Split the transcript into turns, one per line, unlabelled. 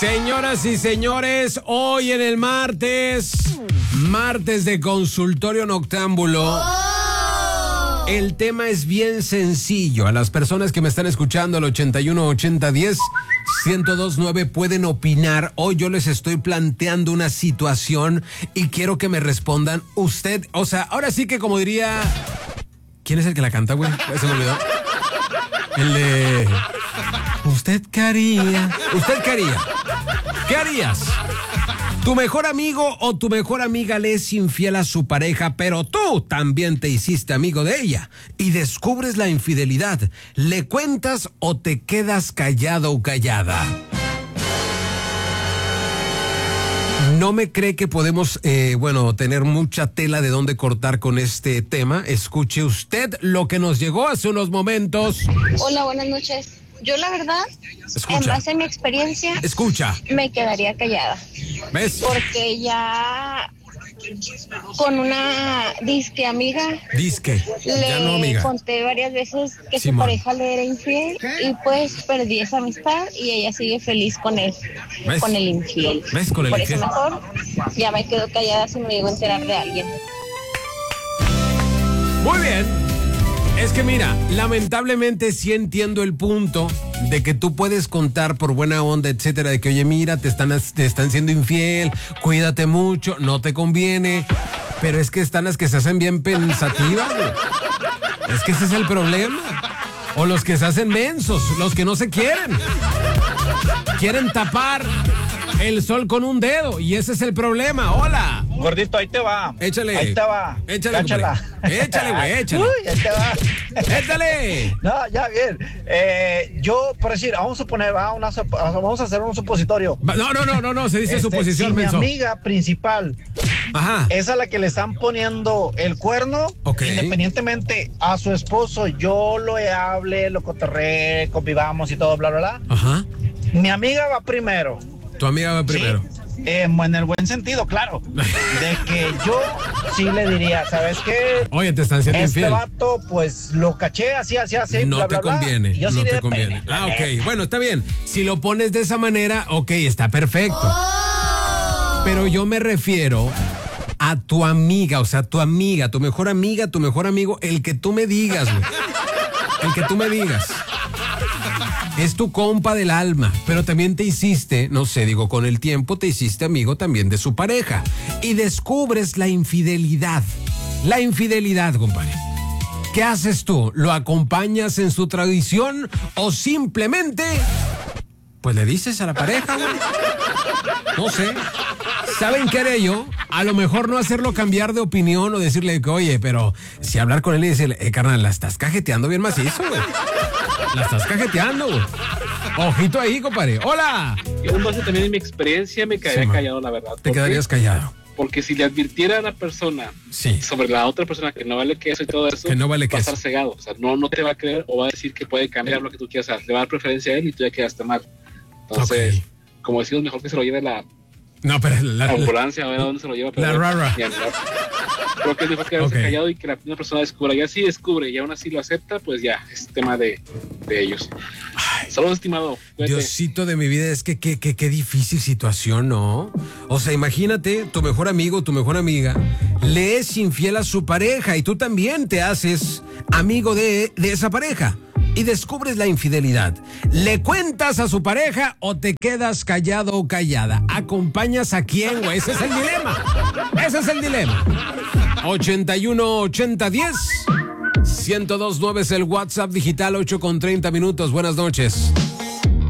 Señoras y señores, hoy en el martes de consultorio noctámbulo. El tema es bien sencillo. A las personas que me están escuchando al 81 80 10 1029 pueden opinar. Hoy yo les estoy planteando una situación y quiero que me respondan usted. O sea, ahora sí que como diría... ¿Quién es el que la canta, güey? Se me olvidó. El de... ¿Usted qué haría? ¿Usted qué haría? ¿Qué harías? Tu mejor amigo o tu mejor amiga le es infiel a su pareja, pero tú también te hiciste amigo de ella y descubres la infidelidad. ¿Le cuentas o te quedas callado o callada? No me cree que podemos, tener mucha tela de dónde cortar con este tema. Escuche usted lo que nos llegó hace unos momentos.
Hola, buenas noches. Yo la verdad,
Escucha.
en base a mi experiencia, me quedaría callada.
¿Ves?
Porque ya con una disque amiga,
ya no amiga,
conté varias veces que su
Simón.
pareja le era infiel y pues perdí esa amistad y ella sigue feliz con él,
¿Ves?
con el infiel.
¿Ves? Con el
Por
infiel.
eso mejor ya me quedo callada si me llego a enterar de alguien.
Muy bien. Es que mira, lamentablemente sí entiendo el punto de que tú puedes contar por buena onda, etcétera, de que oye, mira, te están siendo infiel, cuídate mucho, no te conviene, pero es que están las que se hacen bien pensativas, güey. Es que ese es el problema. O los que se hacen mensos, los que no se quieren tapar el sol con un dedo y ese es el problema. Hola.
Gordito, ahí te va.
Échale.
Ahí te va.
Échale,
Cáchala.
Échale, güey, échale.
Uy, ahí te va.
Échale.
No, ya, bien. Yo, por decir, vamos a suponer, vamos a hacer un supositorio.
No, se dice suposición,
si mi
menso.
amiga principal
Ajá.
es a la que le están poniendo el cuerno,
Ok.
independientemente a su esposo, yo lo hable, lo cotorré, convivamos y todo, bla, bla, bla.
Ajá.
Mi amiga va primero.
Tu amiga va primero.
Sí. En el buen sentido, claro. De que yo sí le diría, ¿sabes qué?
Oye, te están siendo
Este
infiel.
vato, pues lo caché así,
No
bla,
te
bla, bla.
conviene.
Yo sí
No
le
te
de
conviene.
pene, la
Ok.
neta.
Bueno, está bien. Si lo pones de esa manera, ok, está perfecto. Pero yo me refiero a tu amiga, o sea, tu amiga, tu mejor amigo, el que tú me digas, güey. El que tú me digas. Es tu compa del alma, pero también te hiciste, no sé, digo, con el tiempo te hiciste amigo también de su pareja y descubres la infidelidad. La infidelidad, compadre. ¿Qué haces tú? ¿Lo acompañas en su tradición o simplemente, pues le dices a la pareja, güey? No sé. ¿Saben qué haré yo? A lo mejor no hacerlo cambiar de opinión o decirle que, oye, pero si hablar con él y decirle, carnal, la estás cajeteando bien macizo, güey. La estás cajeteando, güey. Ojito ahí, compadre. ¡Hola!
Yo en base también en mi experiencia me quedaría callado, la verdad.
Te quedarías callado.
Porque si le advirtiera a la persona sobre la otra persona que no vale queso y todo eso,
que no vale
va a
queso.
estar cegado. O sea, no te va a creer o va a decir que puede cambiar lo que tú quieras. O sea, le va a dar preferencia a él y tú ya quedaste mal. Entonces, como decimos, mejor que se lo lleve la ambulancia, a ver a dónde se lo lleva. Pero
la rara.
Creo que es mejor quedarse callado y que la primera persona descubra. Ya si descubre y aún así lo acepta, pues ya, es tema de ellos. Saludos, estimado. Cuídate.
Diosito de mi vida, es que qué difícil situación, ¿no? O sea, imagínate, tu mejor amigo, tu mejor amiga, le es infiel a su pareja y tú también te haces amigo de esa pareja y descubres la infidelidad. ¿Le cuentas a su pareja o te quedas callado o callada? ¿Acompañas a quién, güey? Ese es el dilema. Ese es el dilema. 81 80 10 1029 es el WhatsApp digital, 8:30. Buenas noches.